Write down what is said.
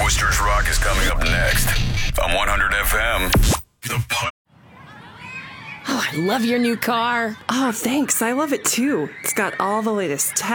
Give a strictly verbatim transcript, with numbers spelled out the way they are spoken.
Boosters Rock is coming up next on one hundred F M. The po- Oh, I love your new car. Oh, thanks. I love it too. It's got all the latest tech.